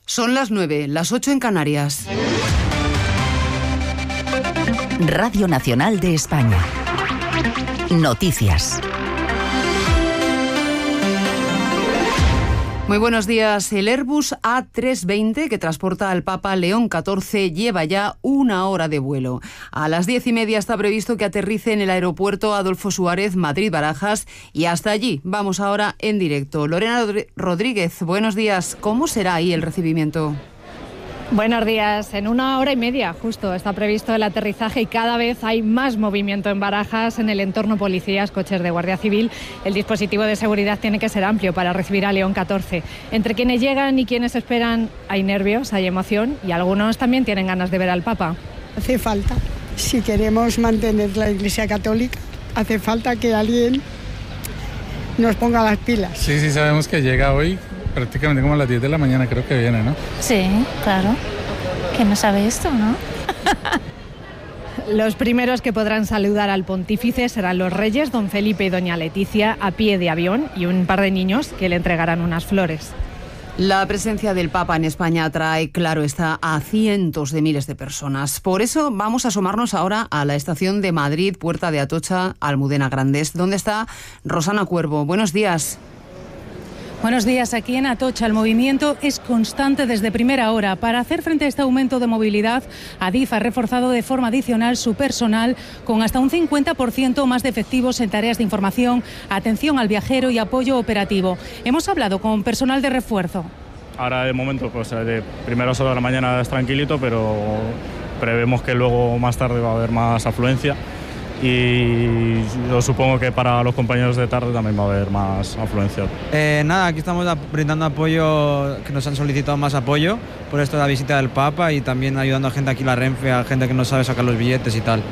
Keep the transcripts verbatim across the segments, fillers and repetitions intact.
Son las nueve, las ocho en Canarias. Radio Nacional de España. Noticias. Muy buenos días. El Airbus A trescientos veinte, que transporta al Papa León catorce, lleva ya una hora de vuelo. A las diez y media está previsto que aterrice en el aeropuerto Adolfo Suárez, Madrid-Barajas, y hasta allí vamos ahora en directo. Lorena Rodríguez, buenos días. ¿Cómo será ahí el recibimiento? Buenos días. En una hora y media justo está previsto el aterrizaje y cada vez hay más movimiento en Barajas, en el entorno policías, coches de Guardia Civil. El dispositivo de seguridad tiene que ser amplio para recibir a León catorce. Entre quienes llegan y quienes esperan hay nervios, hay emoción y algunos también tienen ganas de ver al Papa. Hace falta, si queremos mantener la Iglesia Católica, hace falta que alguien nos ponga las pilas. Sí, sí, sabemos que llega hoy. Prácticamente como a las diez de la mañana creo que viene, ¿no? Sí, claro. ¿Quién no sabe esto, no? Los primeros que podrán saludar al pontífice serán los reyes, don Felipe y doña Leticia, a pie de avión, y un par de niños que le entregarán unas flores. La presencia del Papa en España atrae, claro está, a cientos de miles de personas. Por eso vamos a asomarnos ahora a la estación de Madrid, Puerta de Atocha, Almudena Grandes, donde está Rosana Cuervo. Buenos días. Buenos días. Aquí en Atocha el movimiento es constante desde primera hora. Para hacer frente a este aumento de movilidad, Adif ha reforzado de forma adicional su personal con hasta un cincuenta por ciento más de efectivos en tareas de información, atención al viajero y apoyo operativo. Hemos hablado con personal de refuerzo. Ahora de momento, pues de primeras horas de la mañana es tranquilito, pero prevemos que luego más tarde va a haber más afluencia. Y yo supongo que para los compañeros de tarde también va a haber más afluencia. Eh, nada, aquí estamos brindando apoyo, que nos han solicitado más apoyo por esto de la visita del Papa y también ayudando a gente aquí, la Renfe, a gente que no sabe sacar los billetes y tal.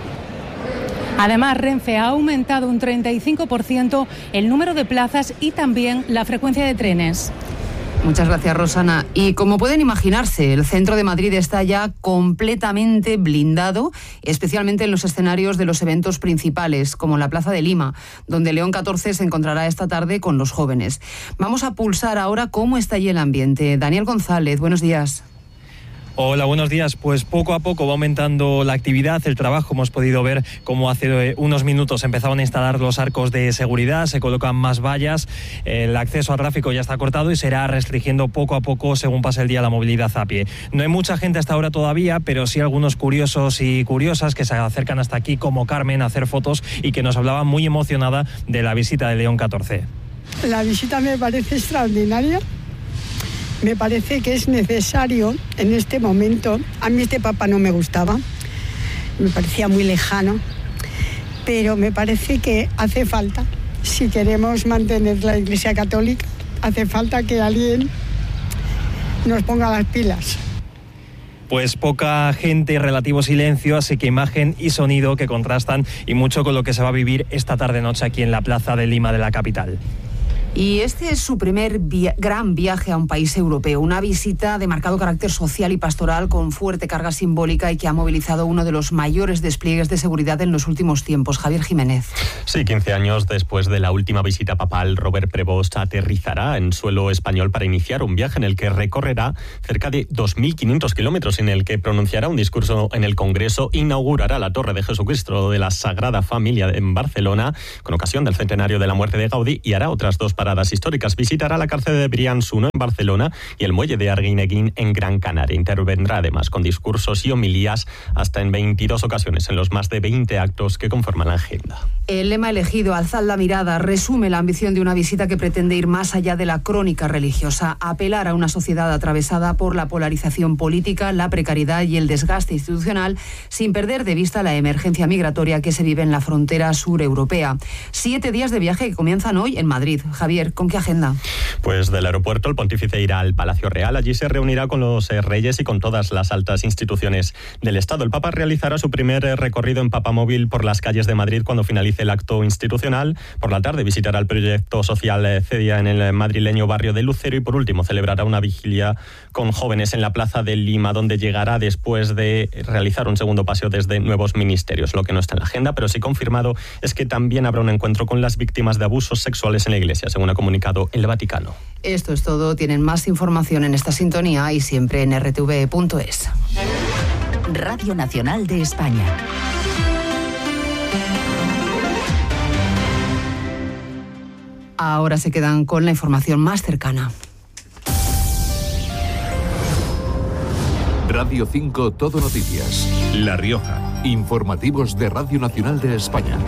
Además, Renfe ha aumentado un treinta y cinco por ciento el número de plazas y también la frecuencia de trenes. Muchas gracias, Rosana. Y como pueden imaginarse, el centro de Madrid está ya completamente blindado, especialmente en los escenarios de los eventos principales, como la Plaza de Lima, donde León catorce se encontrará esta tarde con los jóvenes. Vamos a pulsar ahora cómo está allí el ambiente. Daniel González, buenos días. Hola, buenos días. Pues poco a poco va aumentando la actividad, el trabajo. Hemos podido ver cómo hace unos minutos empezaban a instalar los arcos de seguridad, se colocan más vallas, el acceso al tráfico ya está cortado y se irá restringiendo poco a poco según pase el día la movilidad a pie. No hay mucha gente hasta ahora todavía, pero sí algunos curiosos y curiosas que se acercan hasta aquí, como Carmen, a hacer fotos y que nos hablaba muy emocionada de la visita de León catorce. La visita me parece extraordinaria. Me parece que es necesario en este momento. A mí este Papa no me gustaba, me parecía muy lejano, pero me parece que hace falta, si queremos mantener la Iglesia Católica, hace falta que alguien nos ponga las pilas. Pues poca gente, relativo silencio, así que imagen y sonido que contrastan y mucho con lo que se va a vivir esta tarde-noche aquí en la Plaza de Lima de la capital. Y este es su primer via- gran viaje a un país europeo, una visita de marcado carácter social y pastoral con fuerte carga simbólica y que ha movilizado uno de los mayores despliegues de seguridad en los últimos tiempos. Javier Jiménez. Sí, quince años después de la última visita papal, Robert Prevost aterrizará en suelo español para iniciar un viaje en el que recorrerá cerca de dos mil quinientos kilómetros, en el que pronunciará un discurso en el Congreso, inaugurará la Torre de Jesucristo de la Sagrada Familia en Barcelona, con ocasión del centenario de la muerte de Gaudí, y hará otras dos paradas históricas. Visitará la cárcel de Brians-uno en Barcelona y el muelle de Arguineguín en Gran Canaria. Intervendrá además con discursos y homilías hasta en veintidós ocasiones en los más de veinte actos que conforman la agenda. El lema elegido, Alzad la mirada, resume la ambición de una visita que pretende ir más allá de la crónica religiosa, apelar a una sociedad atravesada por la polarización política, la precariedad y el desgaste institucional, sin perder de vista la emergencia migratoria que se vive en la frontera sur europea. Siete días de viaje que comienzan hoy en Madrid. Javier, ¿con qué agenda? Pues del aeropuerto el pontífice irá al Palacio Real. Allí se reunirá con los eh, reyes y con todas las altas instituciones del Estado. El Papa realizará su primer eh, recorrido en papamóvil por las calles de Madrid cuando finalice el acto institucional. Por la tarde visitará el proyecto social eh, CEDIA en el madrileño barrio de Lucero y por último celebrará una vigilia con jóvenes en la Plaza de Lima, donde llegará después de realizar un segundo paseo desde nuevos ministerios. Lo que no está en la agenda, pero sí confirmado, es que también habrá un encuentro con las víctimas de abusos sexuales en la Iglesia. según ha comunicado el Vaticano. Esto es todo. Tienen más información en esta sintonía y siempre en r t v punto es. Radio Nacional de España. Ahora se quedan con la información más cercana. Radio cinco Todo Noticias. La Rioja. Informativos de Radio Nacional de España.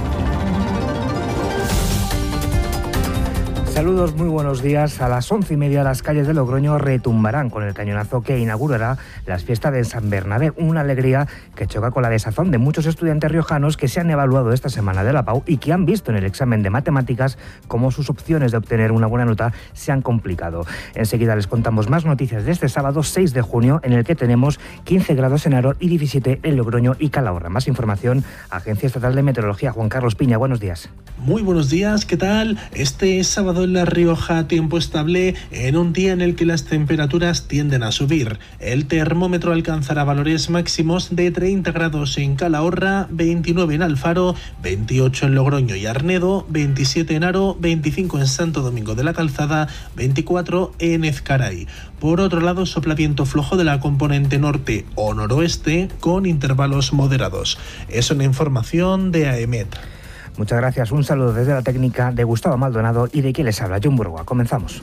Saludos, muy buenos días. A las once y media las calles de Logroño retumbarán con el cañonazo que inaugurará las fiestas de San Bernabé, una alegría que choca con la desazón de muchos estudiantes riojanos que se han evaluado esta semana de la P A U y que han visto en el examen de matemáticas cómo sus opciones de obtener una buena nota se han complicado. Enseguida les contamos más noticias de este sábado seis de junio, en el que tenemos quince grados en Aro y diecisiete en Logroño y Calahorra. Más información, Agencia Estatal de Meteorología. Juan Carlos Piña, buenos días. Muy buenos días, ¿qué tal? Este sábado en La Rioja, tiempo estable en un día en el que las temperaturas tienden a subir. El termómetro alcanzará valores máximos de treinta grados en Calahorra, veintinueve en Alfaro, veintiocho en Logroño y Arnedo, veintisiete en Aro, veinticinco en Santo Domingo de la Calzada, veinticuatro en Ezcaray. Por otro lado, sopla viento flojo de la componente norte o noroeste con intervalos moderados. Es una información de A E M E T. Muchas gracias. Un saludo desde la técnica de Gustavo Maldonado y de quien les habla, John Burgoa. Comenzamos.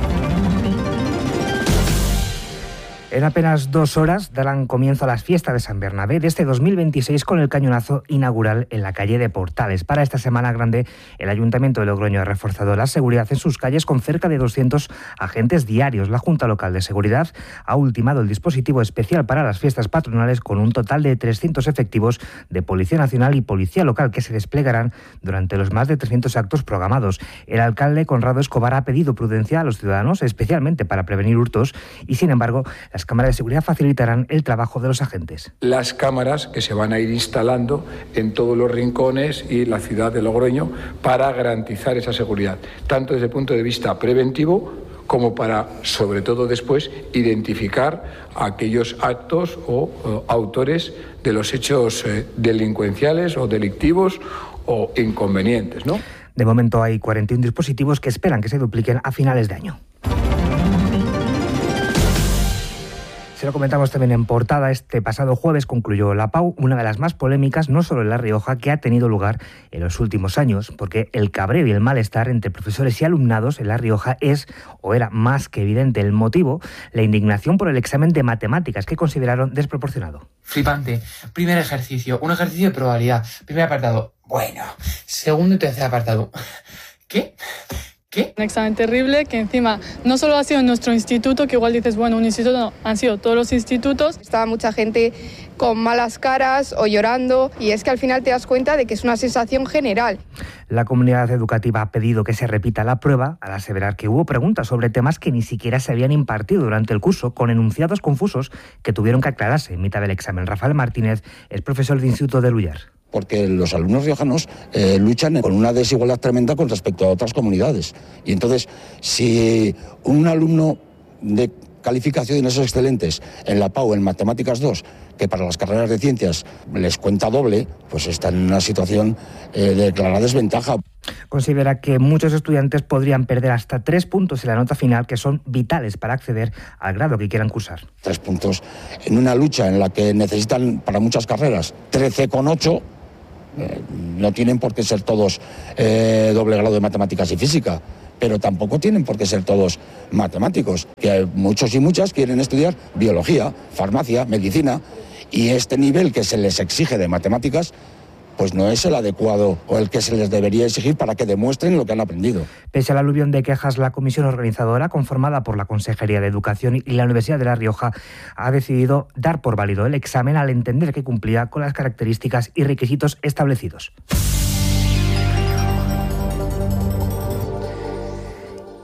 En apenas dos horas darán comienzo a las fiestas de San Bernabé de este dos mil veintiséis con el cañonazo inaugural en la calle de Portales. Para esta Semana Grande, el Ayuntamiento de Logroño ha reforzado la seguridad en sus calles con cerca de doscientos agentes diarios. La Junta Local de Seguridad ha ultimado el dispositivo especial para las fiestas patronales con un total de trescientos efectivos de Policía Nacional y Policía Local que se desplegarán durante los más de trescientos actos programados. El alcalde Conrado Escobar ha pedido prudencia a los ciudadanos, especialmente para prevenir hurtos, y sin embargo, las cámaras de seguridad facilitarán el trabajo de los agentes. Las cámaras que se van a ir instalando en todos los rincones y la ciudad de Logroño para garantizar esa seguridad, tanto desde el punto de vista preventivo como para, sobre todo después, identificar aquellos actos o, o autores de los hechos eh, delincuenciales o delictivos o inconvenientes, ¿no? De momento hay cuarenta y un dispositivos que esperan que se dupliquen a finales de año. Se lo comentamos también en portada. Este pasado jueves concluyó la P A U, una de las más polémicas, no solo en La Rioja, que ha tenido lugar en los últimos años, porque el cabreo y el malestar entre profesores y alumnados en La Rioja es, o era más que evidente. El motivo, la indignación por el examen de matemáticas, que consideraron desproporcionado. Flipante. Primer ejercicio, un ejercicio de probabilidad. Primer apartado, bueno. Segundo y tercer apartado, ¿qué? ¿Qué? Un examen terrible que encima no solo ha sido en nuestro instituto, que igual dices, bueno, un instituto no, han sido todos los institutos. Estaba mucha gente con malas caras o llorando y es que al final te das cuenta de que es una sensación general. La comunidad educativa ha pedido que se repita la prueba al aseverar que hubo preguntas sobre temas que ni siquiera se habían impartido durante el curso, con enunciados confusos que tuvieron que aclararse en mitad del examen. Rafael Martínez es profesor de Instituto de Lullar. Porque los alumnos riojanos eh, luchan con una desigualdad tremenda con respecto a otras comunidades. Y entonces, si un alumno de calificaciones excelentes en la P A U, en Matemáticas dos, que para las carreras de ciencias les cuenta doble, pues está en una situación eh, de clara desventaja. Considera que muchos estudiantes podrían perder hasta tres puntos en la nota final, que son vitales para acceder al grado que quieran cursar. Tres puntos en una lucha en la que necesitan para muchas carreras trece coma ocho. Eh, no tienen por qué ser todos eh, doble grado de matemáticas y física, pero tampoco tienen por qué ser todos matemáticos, que muchos y muchas quieren estudiar biología, farmacia, medicina, y este nivel que se les exige de matemáticas pues no es el adecuado o el que se les debería exigir para que demuestren lo que han aprendido. Pese al aluvión de quejas, la comisión organizadora, conformada por la Consejería de Educación y la Universidad de La Rioja, ha decidido dar por válido el examen al entender que cumplía con las características y requisitos establecidos.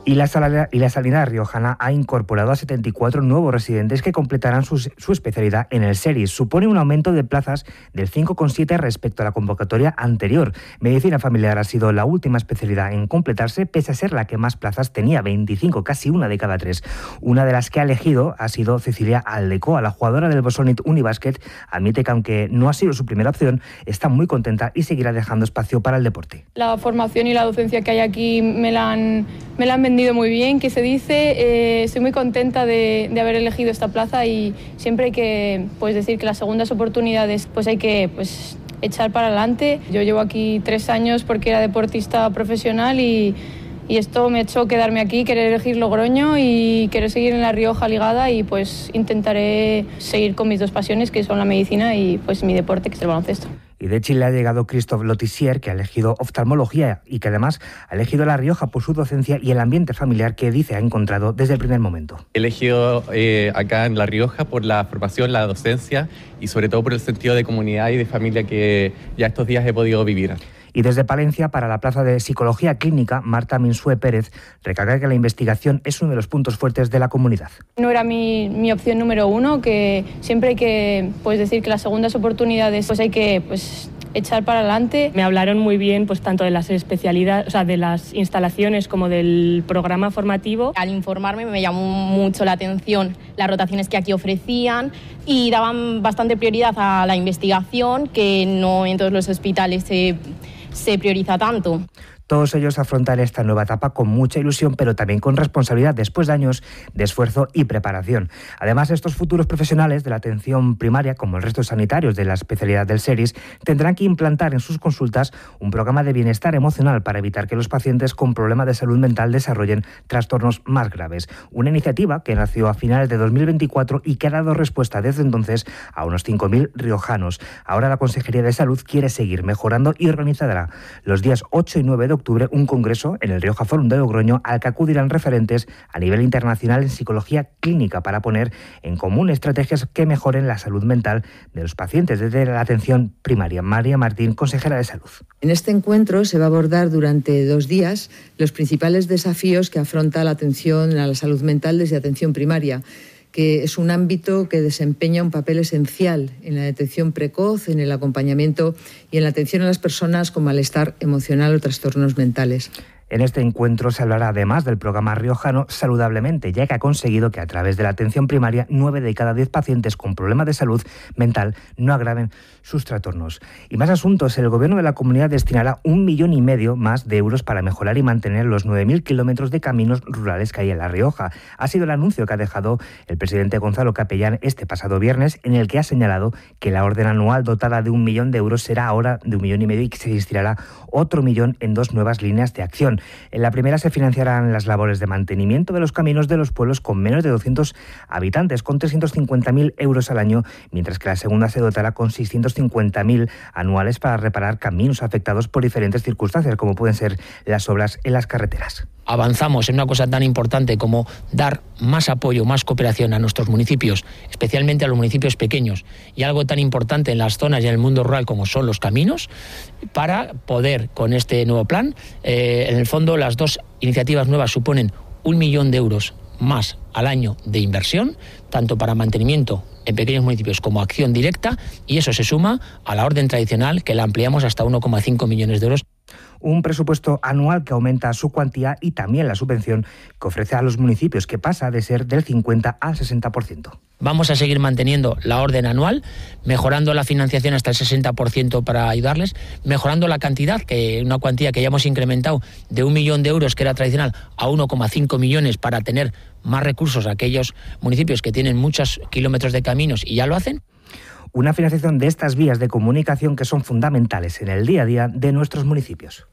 Y la, sala, y la sanidad riojana ha incorporado a setenta y cuatro nuevos residentes que completarán su, su especialidad en el SERIS. Supone un aumento de plazas del cinco coma siete respecto a la convocatoria anterior. Medicina familiar ha sido la última especialidad en completarse, pese a ser la que más plazas tenía, veinticinco, casi una de cada tres. Una de las que ha elegido ha sido Cecilia Aldecoa, la jugadora del Bosonit Unibasket. Admite que aunque no ha sido su primera opción, está muy contenta y seguirá dejando espacio para el deporte. La formación y la docencia que hay aquí me la han, me la han vendido muy bien, que se dice. Eh, estoy muy contenta de, de haber elegido esta plaza y siempre hay que pues, decir que las segundas oportunidades pues hay que pues, echar para adelante. Yo llevo aquí tres años porque era deportista profesional y, y esto me ha hecho quedarme aquí, querer elegir Logroño y querer seguir en La Rioja ligada y pues intentaré seguir con mis dos pasiones, que son la medicina y pues mi deporte, que es el baloncesto. Y de Chile ha llegado Christophe Lotissier, que ha elegido oftalmología y que además ha elegido La Rioja por su docencia y el ambiente familiar que dice ha encontrado desde el primer momento. He elegido eh, acá en La Rioja por la formación, la docencia y sobre todo por el sentido de comunidad y de familia que ya estos días he podido vivir. Y desde Palencia, para la plaza de Psicología Clínica, Marta Minsue Pérez recalca que la investigación es uno de los puntos fuertes de la comunidad. No era mi, mi opción número uno, que siempre hay que pues, decir que las segundas oportunidades pues hay que pues, echar para adelante. Me hablaron muy bien pues, tanto de las especialidades, o sea, de las instalaciones como del programa formativo. Al informarme me llamó mucho la atención las rotaciones que aquí ofrecían y daban bastante prioridad a la investigación, que no en todos los hospitales se... se prioriza tanto. Todos ellos afrontan esta nueva etapa con mucha ilusión, pero también con responsabilidad después de años de esfuerzo y preparación. Además, estos futuros profesionales de la atención primaria, como el resto de sanitarios de la especialidad del SERIS, tendrán que implantar en sus consultas un programa de bienestar emocional para evitar que los pacientes con problemas de salud mental desarrollen trastornos más graves. Una iniciativa que nació a finales de dos mil veinticuatro y que ha dado respuesta desde entonces a unos cinco mil riojanos. Ahora la Consejería de Salud quiere seguir mejorando y organizará los días ocho y nueve de octubre un congreso en el Rioja Forum de Logroño al que acudirán referentes a nivel internacional en psicología clínica para poner en común estrategias que mejoren la salud mental de los pacientes desde la atención primaria. María Martín, consejera de Salud. En este encuentro se va a abordar durante dos días los principales desafíos que afronta la atención a la salud mental desde atención primaria, que es un ámbito que desempeña un papel esencial en la detección precoz, en el acompañamiento y en la atención a las personas con malestar emocional o trastornos mentales. En este encuentro se hablará además del programa riojano Saludablemente, ya que ha conseguido que a través de la atención primaria nueve de cada diez pacientes con problemas de salud mental no agraven sus trastornos. Y más asuntos, el Gobierno de la Comunidad destinará un millón y medio más de euros para mejorar y mantener los nueve mil kilómetros de caminos rurales que hay en La Rioja. Ha sido el anuncio que ha dejado el presidente Gonzalo Capellán este pasado viernes, en el que ha señalado que la orden anual dotada de un millón de euros será ahora de un millón y medio y que se destinará otro millón en dos nuevas líneas de acción. En la primera se financiarán las labores de mantenimiento de los caminos de los pueblos con menos de doscientos habitantes, con trescientos cincuenta mil euros al año, mientras que la segunda se dotará con seiscientos cincuenta mil anuales para reparar caminos afectados por diferentes circunstancias, como pueden ser las obras en las carreteras. Avanzamos en una cosa tan importante como dar más apoyo, más cooperación a nuestros municipios, especialmente a los municipios pequeños, y algo tan importante en las zonas y en el mundo rural como son los caminos, para poder, con este nuevo plan, eh, en el fondo las dos iniciativas nuevas suponen un millón de euros más al año de inversión, tanto para mantenimiento en pequeños municipios como acción directa, y eso se suma a la orden tradicional, que la ampliamos hasta uno coma cinco millones de euros. Un presupuesto anual que aumenta su cuantía y también la subvención que ofrece a los municipios, que pasa de ser del cincuenta al sesenta por ciento. Vamos a seguir manteniendo la orden anual, mejorando la financiación hasta el sesenta por ciento para ayudarles, mejorando la cantidad, que una cuantía que ya hemos incrementado de un millón de euros, que era tradicional, a uno coma cinco millones para tener más recursos a aquellos municipios que tienen muchos kilómetros de caminos y ya lo hacen. Una financiación de estas vías de comunicación que son fundamentales en el día a día de nuestros municipios.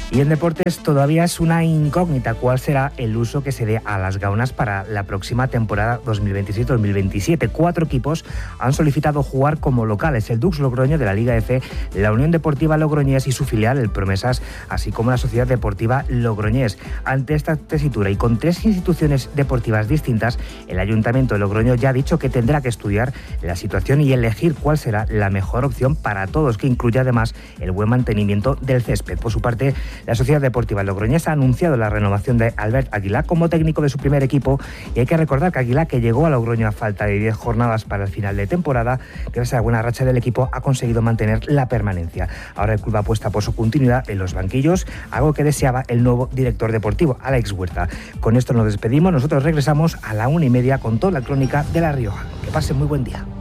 Y en deportes todavía es una incógnita cuál será el uso que se dé a las gaunas para la próxima temporada dos mil veintiséis dos mil veintisiete. Cuatro equipos han solicitado jugar como locales: el Dux Logroño de la Liga F, la Unión Deportiva Logroñés y su filial, el Promesas, así como la Sociedad Deportiva Logroñés. Ante esta tesitura y con tres instituciones deportivas distintas, el Ayuntamiento de Logroño ya ha dicho que tendrá que estudiar la situación y elegir cuál será la mejor opción para todos, que incluye además el buen mantenimiento del césped. Por su parte, la Sociedad Deportiva Logroñesa ha anunciado la renovación de Albert Aguilá como técnico de su primer equipo, y hay que recordar que Aguilá, que llegó a Logroño a falta de diez jornadas para el final de temporada, gracias a la buena racha del equipo ha conseguido mantener la permanencia. Ahora el club apuesta por su continuidad en los banquillos, algo que deseaba el nuevo director deportivo, Alex Huerta. Con esto nos despedimos, nosotros regresamos a la una y media con toda la crónica de La Rioja. Que pasen muy buen día.